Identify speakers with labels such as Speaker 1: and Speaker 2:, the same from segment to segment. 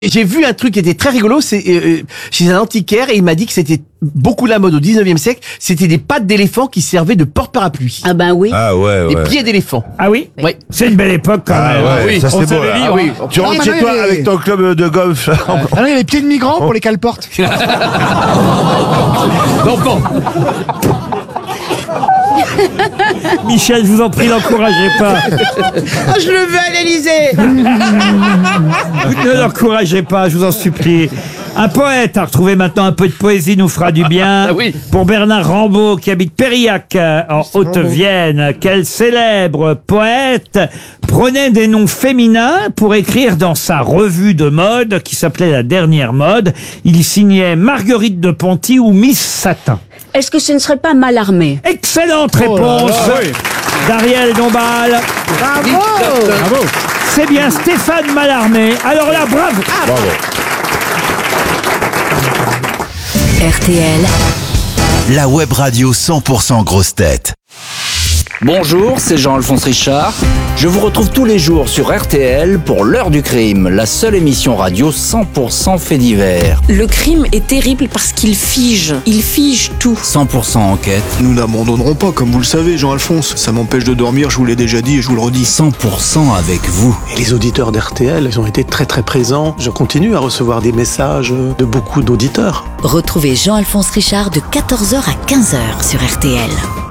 Speaker 1: J'ai vu un truc qui était très rigolo, c'est chez un antiquaire, et il m'a dit que c'était beaucoup la mode au 19e siècle, c'était des pattes d'éléphant qui servaient de porte-parapluie.
Speaker 2: Ah ben oui.
Speaker 3: Ah ouais,
Speaker 1: Des
Speaker 3: ouais.
Speaker 1: pieds d'éléphant.
Speaker 4: Ah oui,
Speaker 1: Oui.
Speaker 4: c'est une belle époque quand même.
Speaker 3: ouais,
Speaker 1: oui,
Speaker 3: ça
Speaker 1: on
Speaker 3: c'est
Speaker 1: fait
Speaker 3: beau.
Speaker 1: le
Speaker 3: Là.
Speaker 1: livre, oui.
Speaker 3: Tu rentres chez toi avec ton club de golf.
Speaker 5: Ah non, il y a les pieds de migrants pour les caleportes.
Speaker 1: D'enfant.
Speaker 4: Michel, je vous en prie, n'encouragez pas.
Speaker 1: Ah, je le veux à l'Élysée.
Speaker 4: Ne l'encouragez pas, je vous en supplie. Un poète a retrouvé maintenant un peu de poésie, nous fera du bien.
Speaker 1: Ah oui.
Speaker 4: Pour Bernard Rambaud, qui habite Périac, en Haute-Vienne. Quel célèbre poète prenait des noms féminins pour écrire dans sa revue de mode, qui s'appelait La Dernière Mode. Il signait Marguerite de Ponty ou Miss Satin.
Speaker 2: Est-ce que ce ne serait pas Mallarmé?
Speaker 4: Excellente réponse d'Ariel Dombal.
Speaker 5: Bravo.
Speaker 4: C'est bien Stéphane Mallarmé. Alors là, bravo.
Speaker 6: RTL,
Speaker 7: La web radio 100% grosse tête.
Speaker 8: Bonjour, c'est Jean-Alphonse Richard. Je vous retrouve tous les jours sur RTL pour l'heure du crime, la seule émission radio 100% fait divers.
Speaker 6: le crime est terrible parce qu'il fige. Il fige tout.
Speaker 8: 100% enquête,
Speaker 9: Nous n'abandonnerons pas, comme vous le savez, Jean-Alphonse. Ça m'empêche de dormir, je vous l'ai déjà dit et je vous le redis.
Speaker 8: 100% avec vous.
Speaker 10: Et les auditeurs d'RTL, ils ont été très très présents. Je continue à recevoir des messages de beaucoup d'auditeurs.
Speaker 6: Retrouvez Jean-Alphonse Richard de 14h à 15h sur RTL.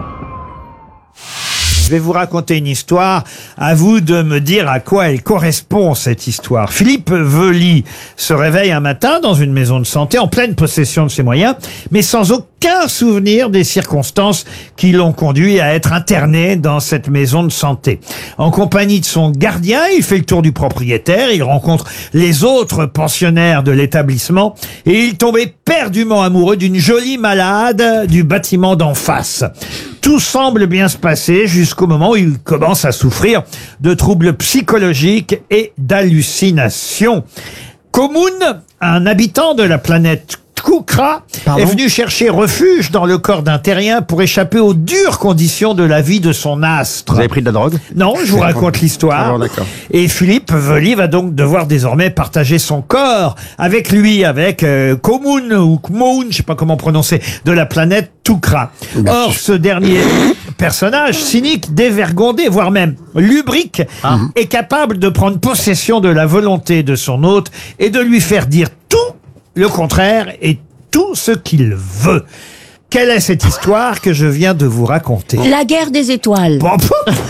Speaker 4: Je vais vous raconter une histoire. À vous de me dire à quoi elle correspond, cette histoire. Philippe Vely se réveille un matin dans une maison de santé en pleine possession de ses moyens, mais sans aucun souvenir des circonstances qui l'ont conduit à être interné dans cette maison de santé. En compagnie de son gardien, il fait le tour du propriétaire, il rencontre les autres pensionnaires de l'établissement et il tombe éperdument amoureux d'une jolie malade du bâtiment d'en face. Tout semble bien se passer jusqu'au moment où il commence à souffrir de troubles psychologiques et d'hallucinations. Komoun, un habitant de la planète Koukra, est venu chercher refuge dans le corps d'un terrien pour échapper aux dures conditions de la vie de son astre.
Speaker 1: Vous avez pris de la drogue?
Speaker 4: Non, je vous raconte l'histoire.
Speaker 1: Ah, d'accord.
Speaker 4: Et Philippe Vely va donc devoir désormais partager son corps avec lui, avec Komoun ou Kmoun, je sais pas comment prononcer, de la planète Toukra. Or, ce dernier personnage cynique, dévergondé, voire même lubrique, est capable de prendre possession de la volonté de son hôte et de lui faire dire tout le contraire et tout ce qu'il veut. Quelle est cette histoire que je viens de vous raconter?
Speaker 2: La guerre des étoiles.
Speaker 4: Bon,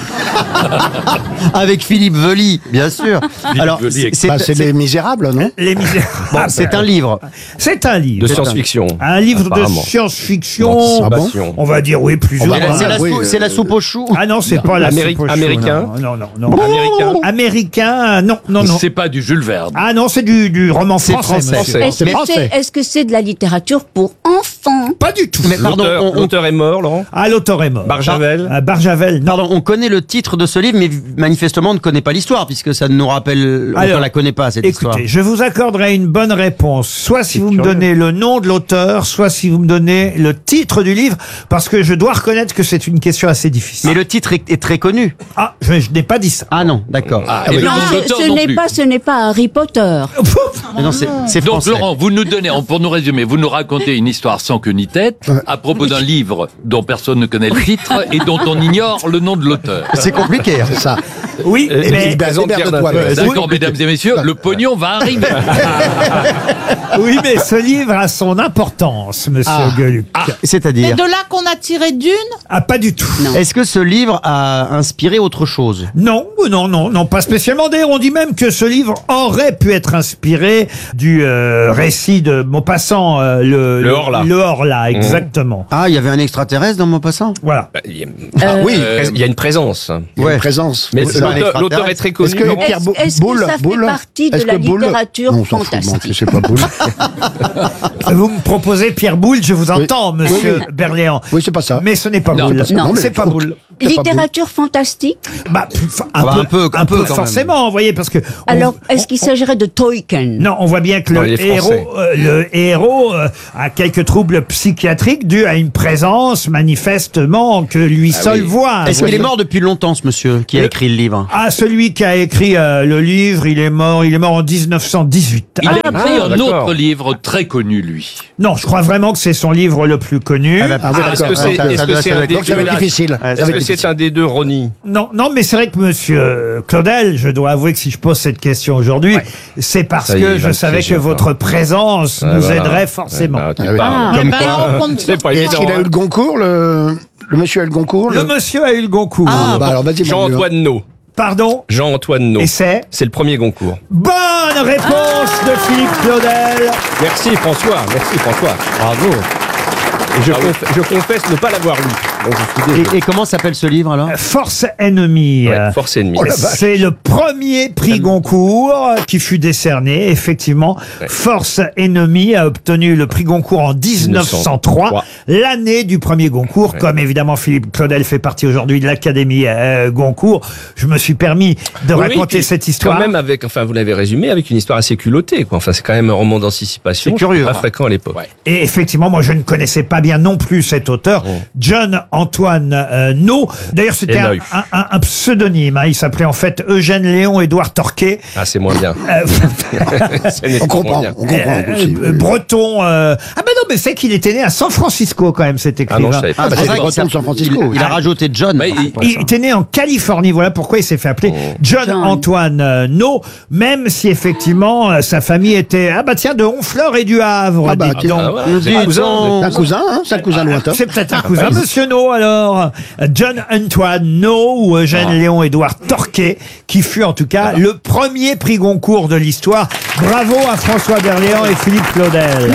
Speaker 1: Avec Philippe Vely, bien sûr. Alors,
Speaker 5: C'est les Misérables, non?
Speaker 4: Les Misérables.
Speaker 1: bon, c'est un livre.
Speaker 4: C'est un livre.
Speaker 3: De science-fiction.
Speaker 4: Un livre
Speaker 3: Apparemment.
Speaker 4: de science-fiction.
Speaker 3: D'anticipation.
Speaker 4: On va dire oui, plus ou moins.
Speaker 1: C'est la soupe aux choux.
Speaker 4: Ah non, c'est pas la soupe aux choux,
Speaker 3: Américain.
Speaker 4: Non.
Speaker 3: Américain.
Speaker 4: Américain, non.
Speaker 11: C'est pas du Jules Verne.
Speaker 4: Ah non, c'est du roman
Speaker 1: C'est
Speaker 4: français.
Speaker 1: français.
Speaker 4: monsieur.
Speaker 2: Est-ce que c'est de la littérature pour enfants?
Speaker 4: Pas du tout.
Speaker 1: Mais pardon,
Speaker 3: L'auteur est mort, Laurent.
Speaker 4: Ah, l'auteur est mort.
Speaker 3: Barjavel.
Speaker 4: Barjavel, non.
Speaker 1: Pardon, on connaît le titre de ce livre, mais manifestement on ne connaît pas l'histoire, puisque ça nous rappelle, on ne la connaît pas, cette histoire.
Speaker 4: Écoutez, je vous accorderai une bonne réponse, soit si vous me donnez le nom de l'auteur, soit si vous me donnez le titre du livre, parce que je dois reconnaître que c'est une question assez difficile.
Speaker 1: Mais le titre est très connu.
Speaker 4: Ah, je n'ai pas dit ça.
Speaker 1: Ah non, d'accord.
Speaker 11: Et le
Speaker 2: Non,
Speaker 11: nom de l'auteur
Speaker 2: ce
Speaker 11: non
Speaker 2: n'est
Speaker 11: plus.
Speaker 2: pas, ce n'est pas Harry Potter.
Speaker 1: Mais non, c'est
Speaker 11: Donc
Speaker 1: français.
Speaker 11: Laurent, vous nous donnez, pour nous résumer, vous nous racontez une histoire sans queue ni tête à propos d'un livre dont personne ne connaît le titre et dont on ignore le nom de l'auteur.
Speaker 1: C'est compliqué.
Speaker 5: C'est ça.
Speaker 4: Oui, mais,
Speaker 5: Hubert de Poil.
Speaker 11: D'accord, mesdames et messieurs, le pognon va arriver.
Speaker 4: oui, mais ce livre a son importance, monsieur Gueluc.
Speaker 1: C'est-à-dire,
Speaker 12: de là qu'on a tiré d'une?
Speaker 4: Ah, pas du tout.
Speaker 1: est-ce que ce livre a inspiré autre chose?
Speaker 4: Non, pas spécialement. D'ailleurs, on dit même que ce livre aurait pu être inspiré du récit de Maupassant, le
Speaker 3: Horla.
Speaker 4: Le Horla, exactement.
Speaker 1: Ah, il y avait un extraterrestre dans Maupassant?
Speaker 4: Voilà.
Speaker 3: Il y a une présence.
Speaker 5: Il y a une présence.
Speaker 3: Mais
Speaker 5: C'est un
Speaker 3: l'auteur est très connu.
Speaker 5: Est-ce que
Speaker 3: Laurent.
Speaker 5: Pierre
Speaker 2: Est-ce que ça fait partie de
Speaker 5: Est-ce
Speaker 2: la
Speaker 5: que Boulle-
Speaker 2: littérature
Speaker 5: Non, on s'en fout,
Speaker 2: fantastique?
Speaker 5: non, c'est pas Boulle.
Speaker 4: Vous me proposez Pierre Boulle, je vous entends, monsieur Berléand.
Speaker 5: Oui, c'est pas ça.
Speaker 4: Mais ce n'est pas
Speaker 11: Non,
Speaker 4: Boulle.
Speaker 2: Non.
Speaker 4: C'est pas Boulle.
Speaker 2: Littérature fantastique.
Speaker 4: Un peu quand même. Forcément, vous voyez, parce que...
Speaker 2: Alors, est-ce qu'il s'agirait de Tolkien?
Speaker 4: Non, on voit bien que le héros a quelques troubles psychiatriques dus à une présence manifestement que lui seul voit.
Speaker 12: Est-ce qu'il est mort depuis longtemps, ce monsieur qui a écrit le livre?
Speaker 4: Ah, celui qui a écrit le livre, il est mort en 1918.
Speaker 11: Il a écrit un autre livre très connu, lui.
Speaker 4: Non, je crois vraiment que c'est son livre le plus connu.
Speaker 3: Est-ce que c'est un des deux
Speaker 5: difficile.
Speaker 3: Est-ce que c'est un des deux Ronnie?
Speaker 4: Non, mais c'est vrai que monsieur Claudel, je dois avouer que si je pose cette question aujourd'hui, c'est parce que je savais que votre présence nous aiderait forcément.
Speaker 5: Est-ce qu'il a eu le Goncourt, le monsieur a eu le Goncourt?
Speaker 4: Le monsieur a eu le Goncourt.
Speaker 5: Alors vas-y,
Speaker 3: Jean-Antoine No.
Speaker 4: Pardon?
Speaker 3: Jean-Antoine No.
Speaker 4: Et c'est
Speaker 3: le premier Goncourt.
Speaker 4: Bonne réponse de Philippe Claudel.
Speaker 3: Merci François. Bravo. Je confesse ne pas l'avoir lu.
Speaker 12: Et comment s'appelle ce livre alors?
Speaker 4: Force ennemie.
Speaker 3: Force ennemie.
Speaker 4: C'est le premier prix Goncourt qui fut décerné, effectivement. Force ennemie a obtenu le prix Goncourt en 1903, l'année du premier Goncourt. Comme évidemment Philippe Claudel fait partie aujourd'hui de l'Académie Goncourt, je me suis permis de raconter cette histoire.
Speaker 3: Quand même vous l'avez résumé, avec une histoire assez culottée, quoi. Enfin, c'est quand même un roman d'anticipation.
Speaker 12: C'est curieux.
Speaker 3: Pas fréquent à l'époque.
Speaker 4: Et effectivement, moi je ne connaissais pas bien non plus cet auteur, John-Antoine No. D'ailleurs, c'était un pseudonyme. Il s'appelait en fait Eugène Léon Édouard Torquay.
Speaker 3: Ah, c'est moins bien.
Speaker 5: On comprend aussi.
Speaker 4: Breton. Ah ben non, mais c'est qu'il était né à San Francisco quand même, cet écrivain.
Speaker 3: Ah non, je savais pas.
Speaker 5: C'est Breton de San Francisco.
Speaker 12: Il a rajouté John.
Speaker 4: Il était né en Californie. Voilà pourquoi il s'est fait appeler John-Antoine No, même si effectivement sa famille était de Honfleur et du Havre.
Speaker 5: C'est un cousin lointain.
Speaker 4: C'est peut-être un cousin, monsieur No, alors. John-Antoine No ou Eugène Léon Édouard Torquay, qui fut en tout cas le premier prix Goncourt de l'histoire. Bravo à François Berléand et Philippe Claudel.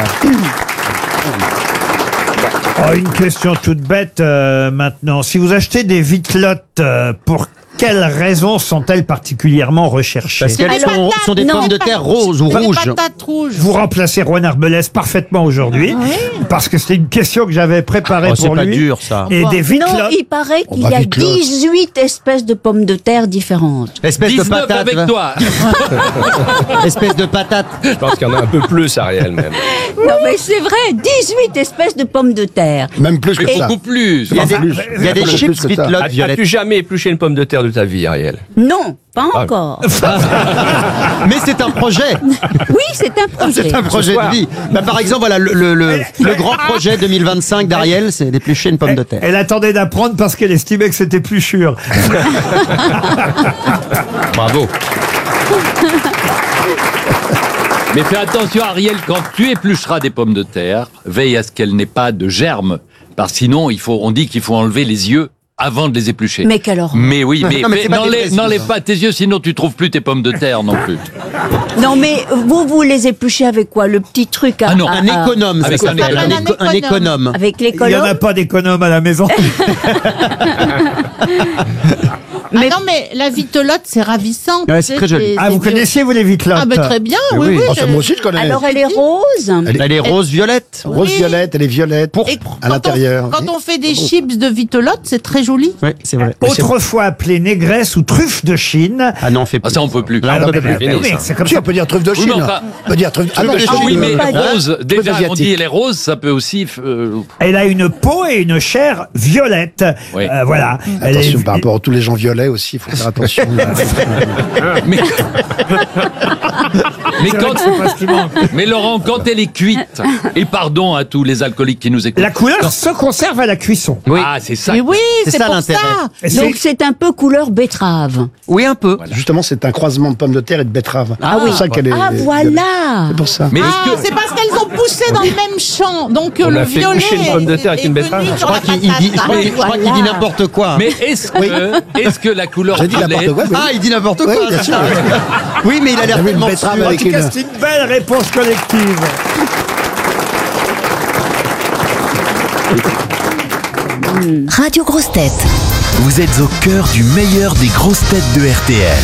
Speaker 4: Une question toute bête maintenant. Si vous achetez des vitelottes, pour quelles raisons sont-elles particulièrement recherchées?
Speaker 12: Parce qu'elles sont des pommes de terre roses ou rouges.
Speaker 4: Vous remplacez Rouen Arbelès parfaitement aujourd'hui, parce que c'était une question que j'avais préparée pour lui.
Speaker 12: C'est pas dur, ça.
Speaker 4: Et des vitelottes.
Speaker 2: Non, il paraît qu'il y a 18 espèces de pommes de terre différentes.
Speaker 12: Espèce de patate.
Speaker 11: avec toi.
Speaker 12: Espèce de patate.
Speaker 3: Je pense qu'il y en a un peu plus, Ariel, même.
Speaker 2: Non, mais c'est vrai, 18 espèces de pommes de terre.
Speaker 5: Même plus que ça.
Speaker 11: Beaucoup plus.
Speaker 12: Il y a des chips vitelottes violettes.
Speaker 3: As-tu jamais épluché une pomme de terre de ta vie, Ariel?
Speaker 2: Non, pas encore.
Speaker 12: Mais c'est un projet.
Speaker 2: Oui, c'est un projet.
Speaker 12: C'est un projet de vie. Par exemple, voilà, le grand projet 2025 d'Ariel, c'est d'éplucher une pomme de terre.
Speaker 4: Elle attendait d'apprendre parce qu'elle estimait que c'était plus sûr.
Speaker 3: Bravo.
Speaker 11: Mais fais attention, Ariel, quand tu éplucheras des pommes de terre, veille à ce qu'elles n'aient pas de germes. Parce que sinon, on dit qu'il faut enlever les yeux avant de les éplucher.
Speaker 2: Mais quelle horreur.
Speaker 11: Mais oui, mais
Speaker 12: n'enlève
Speaker 11: pas tes yeux, sinon tu trouves plus tes pommes de terre non plus.
Speaker 2: Non, mais vous les épluchez avec quoi? Le petit truc à...
Speaker 12: Un économe, ça s'appelle. Un économe.
Speaker 2: Avec
Speaker 4: Il
Speaker 2: l'économe.
Speaker 4: n'y en a pas d'économe à la maison.
Speaker 13: Mais non, mais la vitelotte, c'est ravissant.
Speaker 12: Ouais, c'est très joli.
Speaker 4: Vous connaissiez, vous, les vitelottes?
Speaker 13: Ah, très bien, oui.
Speaker 5: Moi aussi, je connais.
Speaker 2: Alors, elle est rose.
Speaker 12: Elle est rose-violette.
Speaker 5: Rose-violette, elle est violette à l'intérieur.
Speaker 13: Quand on fait des chips de vitelotte, c'est très joli.
Speaker 12: Oui, c'est vrai.
Speaker 4: Autrefois appelée négresse ou truffe de Chine.
Speaker 12: Ah non, on fait plus.
Speaker 11: Ça, on peut plus.
Speaker 12: Là, on peut plus.
Speaker 4: C'est comme
Speaker 5: Tu
Speaker 4: ça.
Speaker 5: on peut dire truffe de Chine. On peut dire truffe de Chine.
Speaker 11: Oui, mais rose, déjà,
Speaker 5: asiatique.
Speaker 11: on dit elle est rose, ça peut aussi...
Speaker 4: Elle a une peau et une chair violette.
Speaker 11: Oui.
Speaker 4: Voilà.
Speaker 5: Attention, par rapport à tous les gens violets aussi, il faut faire attention.
Speaker 11: Mais Laurent, quand elle est cuite, et pardon à tous les alcooliques qui nous écoutent.
Speaker 4: La couleur se conserve à la cuisson.
Speaker 11: Oui. Ah, c'est ça.
Speaker 13: Mais oui, c'est
Speaker 12: ça
Speaker 13: pour
Speaker 12: l'intérêt.
Speaker 13: ça.
Speaker 2: Donc, c'est un peu couleur betterave.
Speaker 12: Oui, un peu.
Speaker 5: Justement, c'est un croisement de pommes de terre et de betterave.
Speaker 2: Ah oui.
Speaker 5: C'est pour ça qu'elle est.
Speaker 2: Ah, voilà.
Speaker 5: C'est pour ça.
Speaker 11: Mais
Speaker 13: C'est parce qu'elles ont poussé dans le même champ. Donc
Speaker 3: On
Speaker 13: le
Speaker 3: a fait
Speaker 13: violet.
Speaker 3: coucher une pomme de terre avec une betterave.
Speaker 13: Je crois
Speaker 12: Je crois qu'il dit n'importe quoi.
Speaker 11: Mais est-ce que la couleur
Speaker 5: J'ai dit n'importe
Speaker 11: violette...
Speaker 5: quoi.
Speaker 12: Ah, il dit n'importe quoi.
Speaker 5: Oui, bien sûr.
Speaker 12: Oui, mais il a l'air
Speaker 5: T'as vu une
Speaker 12: tellement
Speaker 5: betterave
Speaker 12: sûr.
Speaker 4: En
Speaker 5: avec
Speaker 4: tout cas,
Speaker 5: une-
Speaker 4: c'est une belle réponse collective.
Speaker 6: Radio Grosses Têtes.
Speaker 7: Vous êtes au cœur du meilleur des grosses têtes de RTL.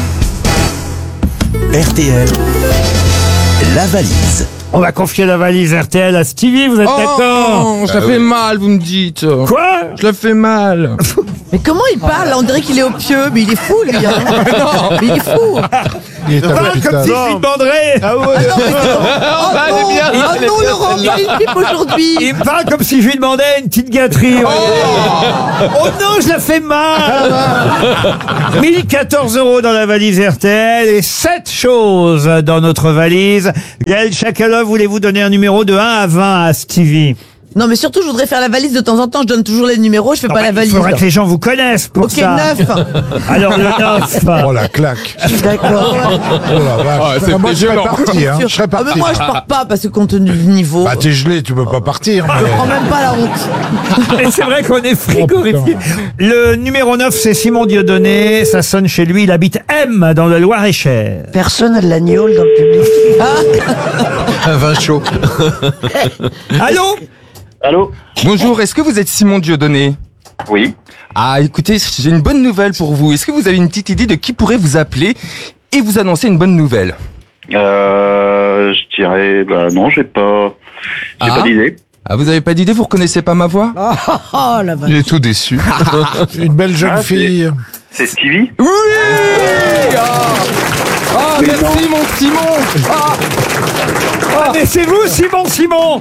Speaker 7: RTL, la valise.
Speaker 4: On va confier la valise RTL à Stevie, vous êtes d'accord?
Speaker 14: Je la fais mal, vous me dites.
Speaker 4: Quoi?
Speaker 14: Je la fais mal. Mais comment il parle là? On dirait qu'il est au pieu, mais il est fou, lui. Hein.
Speaker 3: Non.
Speaker 14: Mais il est fou.
Speaker 4: Il parle comme si je lui demanderais.
Speaker 14: Ah ouais. Oh non, Laurent, il a une pipe aujourd'hui.
Speaker 4: Il parle comme si je lui demandais une petite gâterie. Oh non, je la fais mal. 1014 € dans la valise RTL et 7 choses dans notre valise. Gaël Chakalov, voulez-vous donner un numéro de 1 à 20 à Stevie?
Speaker 14: Non, mais surtout, je voudrais faire la valise de temps en temps. Je donne toujours les numéros, je fais pas la valise.
Speaker 4: Il faudrait que les gens vous connaissent pour ça.
Speaker 14: Ok, 9.
Speaker 4: Alors le 9.
Speaker 15: Oh la claque.
Speaker 14: D'accord.
Speaker 15: Oh la vache. Moi, je serais parti, hein. Je serais parti.
Speaker 14: Mais moi, je pars pas parce que compte tenu du niveau.
Speaker 15: Bah, t'es gelé, tu peux pas partir.
Speaker 14: Je prends même pas la honte.
Speaker 4: Et c'est vrai qu'on est frigorifié. Le numéro 9, c'est Simon Dieudonné. Ça sonne chez lui. Il habite M dans le Loir-et-Cher.
Speaker 14: Personne n'a de l'agneau dans le public.
Speaker 16: Un vin chaud.
Speaker 4: Allô?
Speaker 16: Allô. Bonjour, est-ce que vous êtes Simon Dieudonné?
Speaker 17: Oui.
Speaker 16: Ah, écoutez, j'ai une bonne nouvelle pour vous. Est-ce que vous avez une petite idée de qui pourrait vous appeler et vous annoncer une bonne nouvelle?
Speaker 17: Je dirais, non, j'ai pas d'idée.
Speaker 16: Ah, vous avez pas d'idée, vous reconnaissez pas ma voix?
Speaker 14: Oh la vache.
Speaker 16: Il est tout déçu.
Speaker 15: Une belle jeune fille.
Speaker 17: C'est Stevie?
Speaker 16: Oui! Ah, merci mon Simon!
Speaker 4: Ah, mais c'est vous, Simon!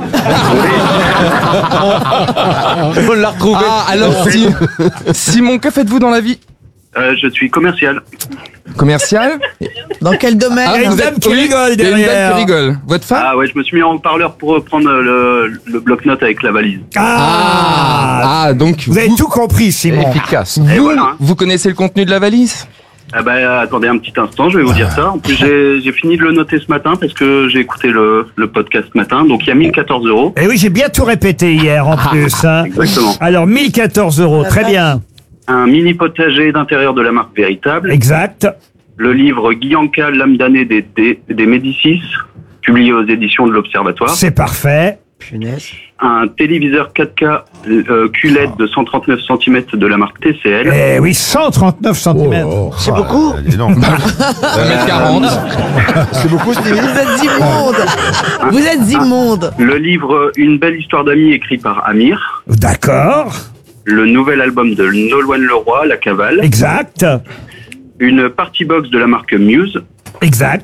Speaker 16: On l'a retrouvé. Ah, alors, Simon, que faites-vous dans la vie?
Speaker 17: Je suis commercial.
Speaker 16: Commercial?
Speaker 14: Dans quel domaine?
Speaker 4: Il y a une dame qui rigole
Speaker 16: Il y a une dame
Speaker 4: derrière.
Speaker 16: qui rigole. Votre femme?
Speaker 17: Ah ouais, je me suis mis en haut-parleur pour reprendre le bloc-notes avec la valise.
Speaker 16: Donc
Speaker 4: vous avez tout compris, Simon.
Speaker 16: Efficace.
Speaker 17: Et voilà.
Speaker 16: Vous connaissez le contenu de la valise?
Speaker 17: Attendez un petit instant, je vais vous dire ça. En plus, j'ai fini de le noter ce matin parce que j'ai écouté le podcast ce matin. Donc, il y a 1014 €.
Speaker 4: Et oui, j'ai bien tout répété hier en plus. Hein.
Speaker 17: Exactement.
Speaker 4: Alors, 1014 €, très bien.
Speaker 17: Un mini potager d'intérieur de la marque Véritable.
Speaker 4: Exact.
Speaker 17: Le livre Guyanka, l'âme damnée des Médicis, publié aux éditions de l'Observatoire.
Speaker 4: C'est parfait.
Speaker 17: Un téléviseur 4K QLED de 139 cm de la marque TCL.
Speaker 4: Eh oui, 139 cm.
Speaker 14: C'est beaucoup.
Speaker 16: 1m40.
Speaker 15: C'est beaucoup, Stevie.
Speaker 14: Vous êtes immonde. Vous êtes immonde.
Speaker 17: Le livre Une belle histoire d'amis écrit par Amir.
Speaker 4: D'accord.
Speaker 17: Le nouvel album de Nolwenn Leroy, La Cavale.
Speaker 4: Exact.
Speaker 17: Une party box de la marque Muse.
Speaker 4: Exact.